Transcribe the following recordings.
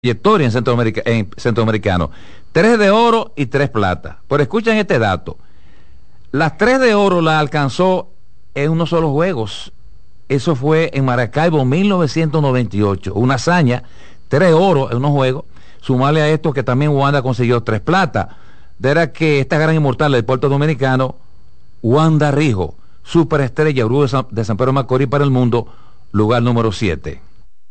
trayectoria en centroamericano. 3 de oro y 3 plata. Pero escuchen este dato. Las 3 de oro la alcanzó en unos solos juegos. Eso fue en Maracaibo 1998. Una hazaña, 3 oro en unos juegos. Sumarle a esto que también Wanda consiguió 3 plata. De era que esta gran inmortal del puerto dominicano, Wanda Rijo, superestrella orgullo de San Pedro Macorís para el mundo, lugar número 7.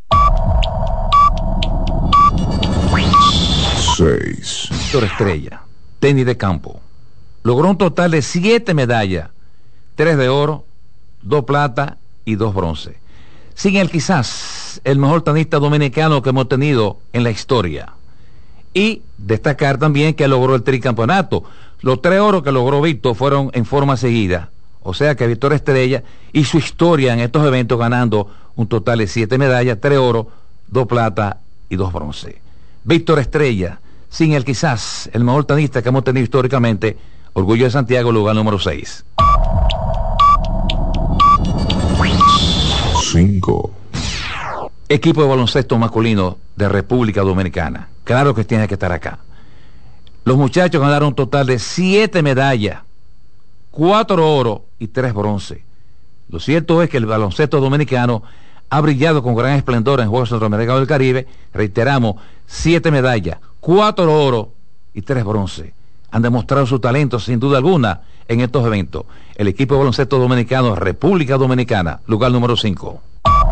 6. Víctor Estrella, tenis de campo. Logró un total de 7 medallas, 3 de oro, 2 plata y 2 bronce. Sin él quizás el mejor tenista dominicano que hemos tenido en la historia. Y destacar también que logró el tricampeonato. Los 3 oros que logró Víctor fueron en forma seguida. O sea que Víctor Estrella y su historia en estos eventos ganando un total de 7 medallas, 3 oro, 2 plata y 2 bronce. Víctor Estrella, sin él quizás el mejor tenista que hemos tenido históricamente, orgullo de Santiago, lugar número 6. 5. Equipo de baloncesto masculino de República Dominicana. Claro que tiene que estar acá. Los muchachos ganaron un total de 7 medallas, 4 oro y 3 bronce. Lo cierto es que el baloncesto dominicano ha brillado con gran esplendor en Juegos Centroamericanos del Caribe. Reiteramos, 7 medallas, 4 oro y 3 bronce. Han demostrado su talento sin duda alguna en estos eventos. El equipo de baloncesto dominicano, República Dominicana, lugar número 5.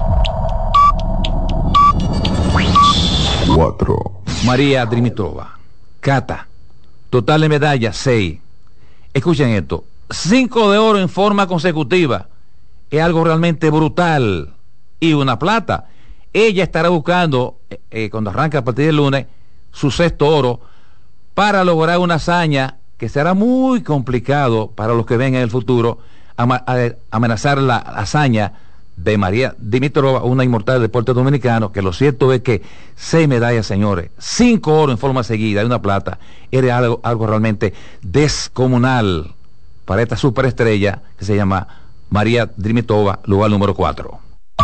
4. María Dimitrova, Cata, total de medallas 6. Escuchen esto, 5 de oro en forma consecutiva. Es algo realmente brutal. Y una plata. Ella estará buscando, cuando arranca a partir del lunes, su 6º oro para lograr una hazaña que será muy complicado para los que ven en el futuro amenazar la hazaña de María Dimitrova, una inmortal del deporte dominicano, que lo cierto es que 6 medallas, señores, 5 oro en forma seguida y una plata, era algo realmente descomunal para esta superestrella que se llama María Dimitrova, lugar número 4.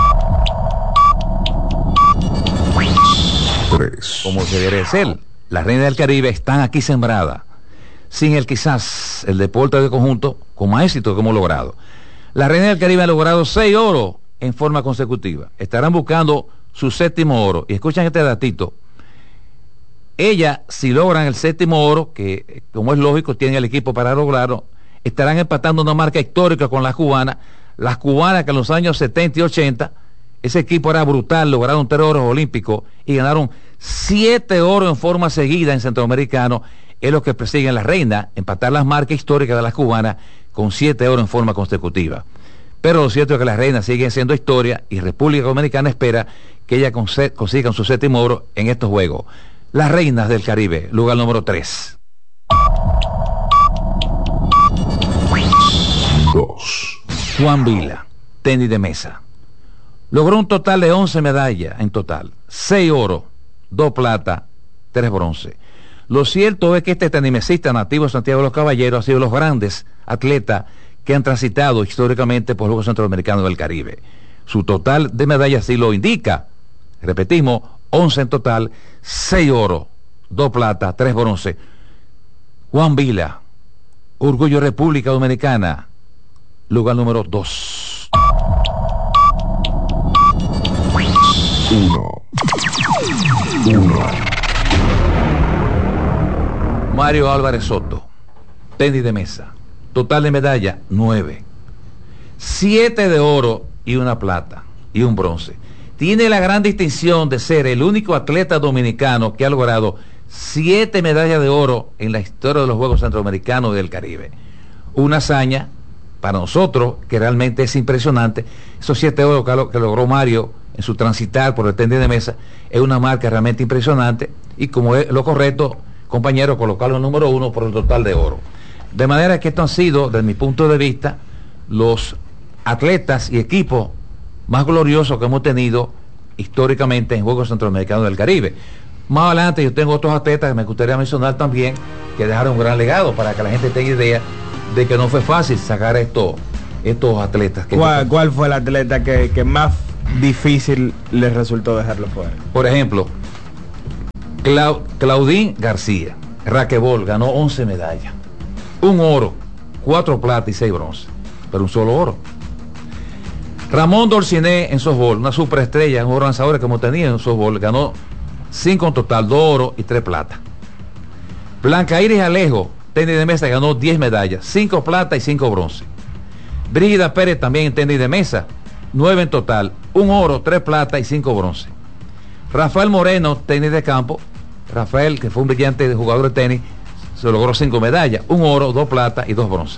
3. Como se debe ser, las reinas del Caribe están aquí sembradas. Sin el quizás el deporte de conjunto con más éxito que hemos logrado. Las reinas del Caribe han logrado 6 oros en forma consecutiva. Estarán buscando su 7º oro. Y escuchen este datito. Ellas, si logran el 7º oro, que como es lógico, tienen el equipo para lograrlo, estarán empatando una marca histórica con las cubanas. Las cubanas que en los años 70 y 80, ese equipo era brutal, lograron 3 oros olímpicos y ganaron 7 oros en forma seguida en centroamericano. Es lo que persiguen las reinas, empatar las marcas históricas de las cubanas con 7 oros en forma consecutiva. Pero lo cierto es que las reinas siguen siendo historia y República Dominicana espera que ellas consigan su 7º oro en estos juegos. Las reinas del Caribe, lugar número 3. 2. Juan Vila, tenis de mesa. Logró un total de 11 medallas en total, 6 oro, 2 plata, 3 bronce. Lo cierto es que este tenimesista nativo de Santiago de los Caballeros ha sido de los grandes atletas que han transitado históricamente por los Juegos Centroamericanos del Caribe. Su total de medallas sí lo indica. Repetimos, 11 en total, 6 oro, 2 plata, 3 bronce. Juan Vila, orgullo de República Dominicana, lugar número 2. 1. Mario Álvarez Soto, tenis de mesa, total de medalla 9, 7 de oro y una plata y un bronce. Tiene la gran distinción de ser el único atleta dominicano que ha logrado 7 medallas de oro en la historia de los Juegos Centroamericanos del Caribe. Una hazaña para nosotros que realmente es impresionante. Esos 7 oros que logró Mario en su transitar por el tenis de mesa es una marca realmente impresionante y como es lo correcto, compañero, colocarlo en número 1 por el total de oro. De manera que estos han sido, desde mi punto de vista, los atletas y equipos más gloriosos que hemos tenido históricamente en Juegos Centroamericanos del Caribe. Más adelante yo tengo otros atletas que me gustaría mencionar también, que dejaron un gran legado para que la gente tenga idea de que no fue fácil sacar estos atletas. ¿Cuál fue el atleta que más difícil les resultó dejarlo fuera? Por ejemplo, Claudín García, raquebol, ganó 11 medallas. Un oro, 4 plata y 6 bronce, pero un solo oro. Ramón Dolciné en softball, una superestrella, un oro lanzador como tenía en softball, ganó 5 en total, 2 oro y 3 plata. Blanca Iris Alejo, tenis de mesa, ganó 10 medallas, 5 plata y 5 bronce. Brígida Pérez también en tenis de mesa, 9 en total, 1 oro, 3 plata y 5 bronce. Rafael Moreno, tenis de campo, Rafael, que fue un brillante jugador de tenis, se logró 5 medallas, 1 oro, 2 plata y 2 bronce.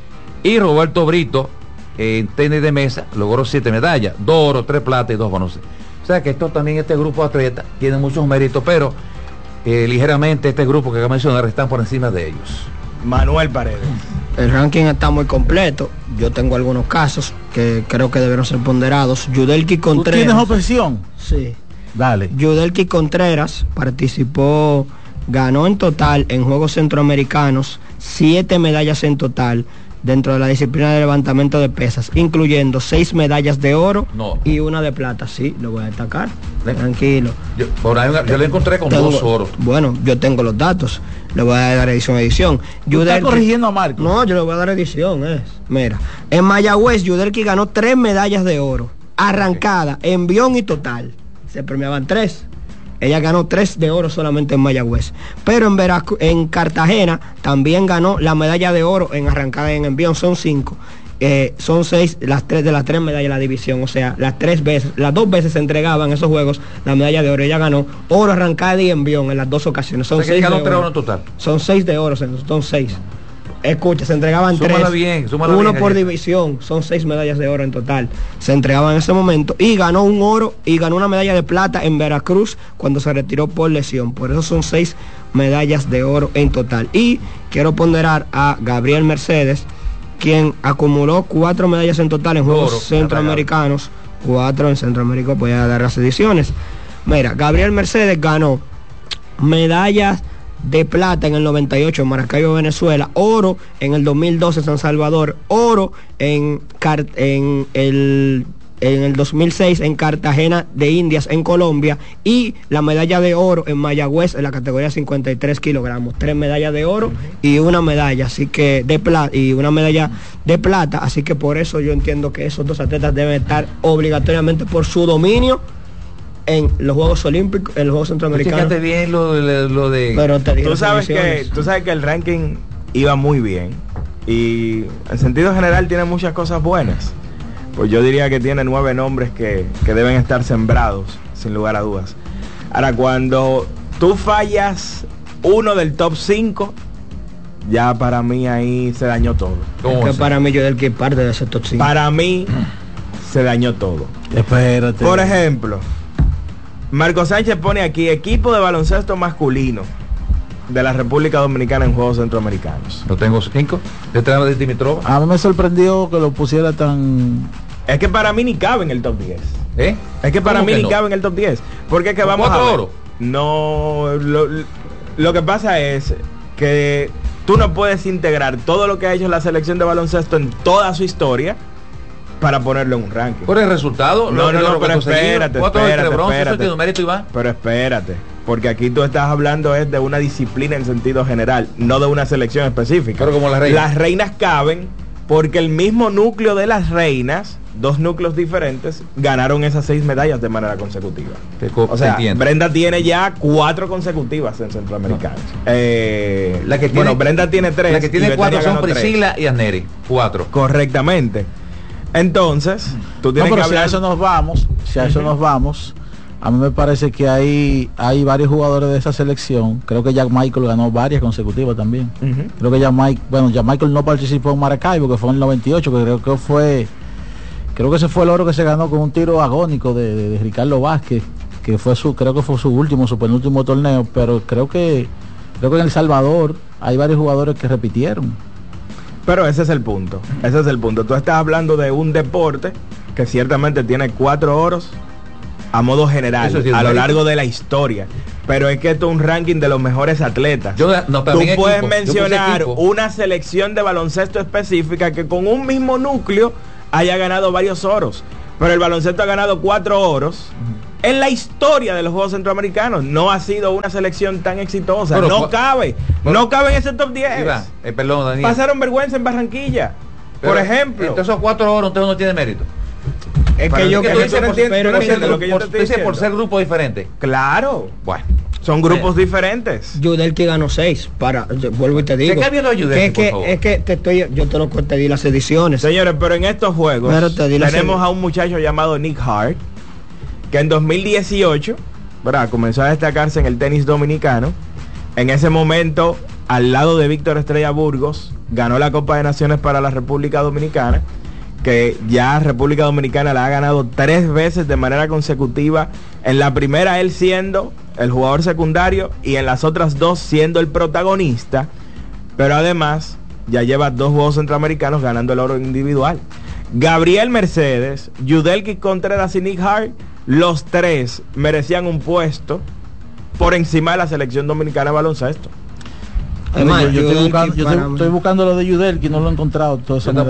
Y Roberto Brito, en tenis de mesa, logró 7 medallas, 2 oro, 3 plata y 2 bronce. O sea que esto también, este grupo de atletas, tiene muchos méritos, pero ligeramente este grupo que acabo de mencionar están por encima de ellos. Manuel Paredes. El ranking está muy completo. Yo tengo algunos casos que creo que debieron ser ponderados. Yudelki Contreras. ¿Tú tienes objeción? Sí. Dale. Yudelki Contreras participó, ganó en total en Juegos Centroamericanos 7 medallas en total dentro de la disciplina de levantamiento de pesas, incluyendo 6 medallas de oro y 1 de plata. Sí, lo voy a destacar. Tranquilo. Yo le encontré con 2 oros. Bueno, yo tengo los datos. Le voy a dar edición. ¿Estás corrigiendo a Marco? No, yo le voy a dar edición. Mira, en Mayagüez, Yudelki ganó 3 medallas de oro, arrancada, envión y total. Se premiaban 3. Ella ganó 3 de oro solamente en Mayagüez. Pero en Cartagena también ganó la medalla de oro en arrancada y en envión. Son 5. Son 6 las 3 de las 3 medallas de la división. O sea, las 2 veces se entregaban en esos juegos la medalla de oro. Ella ganó oro, arrancada y envión en las 2 ocasiones. Son 6 ganó 3 oro en total. Son 6 de oro, son 6. Escucha, se entregaban 3, uno por división, son 6 medallas de oro en total. Se entregaban en ese momento y ganó un oro y ganó una medalla de plata en Veracruz cuando se retiró por lesión. Por eso son 6 medallas de oro en total. Y quiero ponderar a Gabriel Mercedes, quien acumuló 4 medallas en total en Juegos Centroamericanos. 4 en Centroamérica, voy a dar las ediciones. Mira, Gabriel Mercedes ganó medallas de plata en el 98 en Maracaibo, Venezuela, oro en el 2012 en San Salvador, oro en el 2006 en Cartagena de Indias en Colombia, y la medalla de oro en Mayagüez en la categoría 53 kilogramos. 3 medallas de oro y una medalla así que de plata y una medalla de plata, así que por eso yo entiendo que esos 2 atletas deben estar obligatoriamente por su dominio en los Juegos Olímpicos, en los Juegos Centroamericanos. Fíjate bien lo de... Pero tú sabes que el ranking iba muy bien y en sentido general tiene muchas cosas buenas. Pues yo diría que tiene 9 nombres que deben estar sembrados, sin lugar a dudas. Ahora, cuando tú fallas uno del top 5, ya para mí ahí se dañó todo. Es que para mí yo del que parte de ese top 5. Para mí se dañó todo. Espérate. Por ejemplo, Marco Sánchez pone aquí equipo de baloncesto masculino de la República Dominicana en Juegos Centroamericanos. Lo tengo 5. Detrás de Dimitrov. A mí me sorprendió que lo pusiera tan... Es que para mí ni cabe en el top 10. Es que para mí ni cabe en el top 10. Porque es que vamos a ver. Oro? No, lo que pasa es que tú no puedes integrar todo lo que ha hecho la selección de baloncesto en toda su historia para ponerlo en un ranking. Por el resultado. No, pero espérate. Pero espérate, porque aquí tú estás hablando es de una disciplina en sentido general, no de una selección específica. Pero como las reinas caben porque el mismo núcleo de las reinas, 2 núcleos diferentes, ganaron esas 6 medallas de manera consecutiva. O sea, Brenda tiene ya 4 consecutivas en Centroamericanos. Brenda tiene 3. La que tiene 4 son Priscila y Asneri. 4. Correctamente. Entonces, tú tienes que hablar... Si a eso nos vamos, a mí me parece que hay varios jugadores de esa selección. Creo que Jack Michael ganó varias consecutivas también. Creo que Jack Michael no participó en Maracaibo, que fue en el 98, creo que ese fue el oro que se ganó con un tiro agónico de Ricardo Vázquez, que fue su penúltimo torneo, pero creo que en El Salvador hay varios jugadores que repitieron. Pero ese es el punto. Tú estás hablando de un deporte que ciertamente tiene 4 oros a modo general, a lo largo de la historia. Pero es que esto es un ranking de los mejores atletas. Tú puedes mencionar una selección de baloncesto específica que con un mismo núcleo haya ganado varios oros. Pero el baloncesto ha ganado 4 oros en la historia de los Juegos Centroamericanos. No ha sido una selección tan exitosa. Pero, no cabe en ese top 10. Perdón, Daniel. Pasaron vergüenza en Barranquilla, pero, por ejemplo. Entonces esos 4 oros entonces no tiene mérito. Es que yo por ser grupos diferentes. Claro. Bueno. Son grupos diferentes. Yudelki ganó 6. Vuelvo y te digo. Es que yo te di las ediciones. Señores, pero en estos juegos tenemos a un muchacho llamado Nick Hart, que en 2018, ¿verdad?, comenzó a destacarse en el tenis dominicano. En ese momento, al lado de Víctor Estrella Burgos, ganó la Copa de Naciones para la República Dominicana, que ya República Dominicana la ha ganado 3 veces de manera consecutiva. En la primera él siendo el jugador secundario y en las otras 2 siendo el protagonista, pero además ya lleva 2 Juegos Centroamericanos ganando el oro individual. Gabriel Mercedes, Yudelki Contreras y Nick Hart, los 3 merecían un puesto por encima de la selección dominicana de baloncesto. Además, yo estoy buscando lo de Yudelki, no lo he encontrado.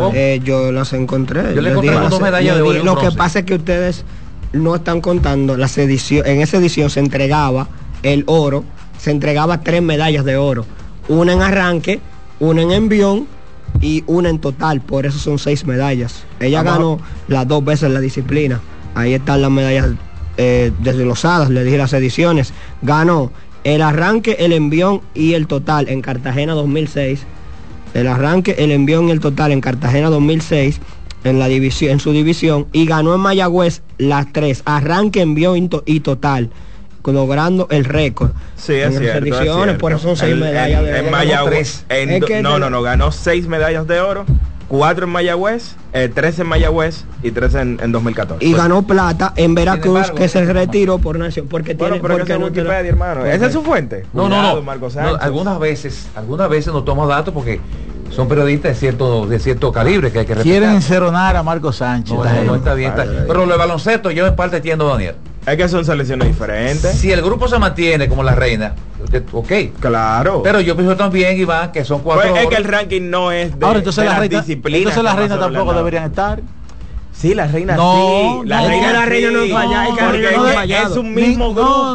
Yo las encontré. Yo le encontré 2 medallas de oro. Lo que pasa es que ustedes no están contando las ediciones. En esa edición se entregaba el oro, se entregaba 3 medallas de oro, una en arranque, una en envión y una en total. Por eso son 6 medallas. Ella ganó las 2 veces la disciplina. Ahí están las medallas desglosadas, le dije las ediciones. Ganó el arranque, el envión y el total en Cartagena 2006. El arranque, el envión y el total en Cartagena 2006 en la división, en su división, y ganó en Mayagüez las 3, arranque, envión y total, logrando el récord. Sí, es cierto, ediciones, por eso son 6 medallas de oro. En Mayagüez, ganó 6 medallas de oro, 4 en Mayagüez, 3 enMayagüez y 3 en 2014. Y ganó plata en Veracruz, que se retiró por nación, porque tiene... Porque no Wikipedia, hermano. ¿Esa es su fuente? No. Algunas veces no tomo datos porque son periodistas de cierto calibre que hay que respetar. Quieren enceronar a Marco Sánchez. No, está bien. Pero lo de baloncesto yo en parte entiendo, Daniel. Es que son selecciones diferentes. Si el grupo se mantiene como la reina, ok. Claro. Pero yo pienso también, Iván, que son 4 es que el ranking no es de, ahora, entonces de las disciplinas. Entonces las reinas tampoco deberían estar. Sí, las reinas no, sí. La reina no falla, es un mismo grupo.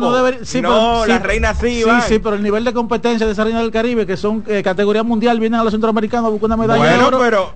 Las reinas sí, sí, pero el nivel de competencia de esa reina del Caribe, que son categoría mundial, vienen a los centroamericanos a buscar una medalla de oro. Pero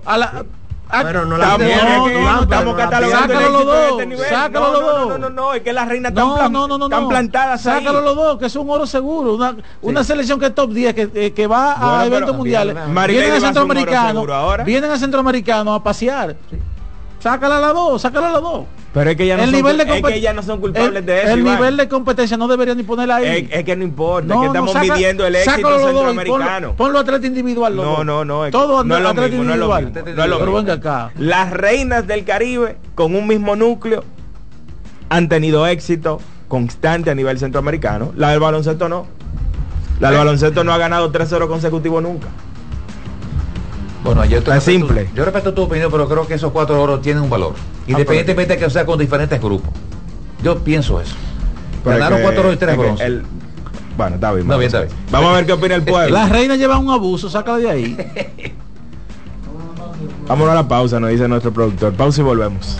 estamos catalogando. Sácalo los dos. No, es que las reinas están plantadas. Sácalo los dos, que es un oro seguro. Una selección que es top 10, que va a eventos mundiales. Vienen a centroamericanos a pasear. Sácala a las dos. Pero es que ellas no son culpables de eso. El nivel de competencia no deberían ni ponerla ahí. Es que no importa, es que estamos midiendo el éxito centroamericano. Ponlo atleta individual. No, todo no es lo atleta mismo, individual. Pero venga acá. Las reinas del Caribe, con un mismo núcleo, han tenido éxito constante a nivel centroamericano. La del baloncesto no. La del baloncesto no ha ganado 3-0 consecutivos nunca. Bueno, es simple. Yo respeto tu opinión, pero creo que esos 4 oros tienen un valor, independientemente de que sea con diferentes grupos. Yo pienso eso. Ganaron 4 oros y 3 bronces. Bueno, está bien. Está bien. Vamos a ver qué opina el pueblo. Las reinas llevan un abuso, sácala de ahí. Vámonos a la pausa, nos dice nuestro productor. Pausa y volvemos.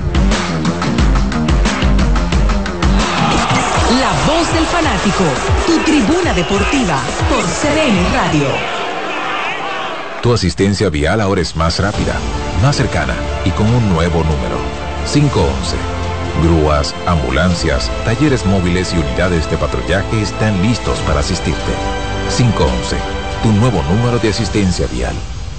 La voz del fanático, tu tribuna deportiva por CDN Radio. Tu asistencia vial ahora es más rápida, más cercana y con un nuevo número. 511. Grúas, ambulancias, talleres móviles y unidades de patrullaje están listos para asistirte. 511. Tu nuevo número de asistencia vial.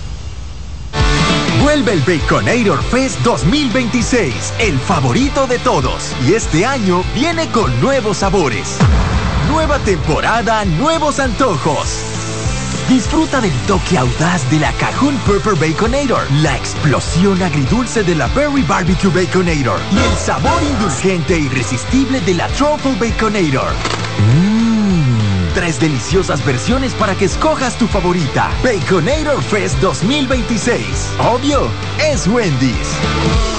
Vuelve el Baconator Fest 2026, el favorito de todos. Y este año viene con nuevos sabores. Nueva temporada, nuevos antojos. Disfruta del toque audaz de la Cajun Pepper Baconator, la explosión agridulce de la Berry Barbecue Baconator y el sabor indulgente e irresistible de la Truffle Baconator. 3 deliciosas versiones para que escojas tu favorita. Baconator Fest 2026. Obvio, es Wendy's.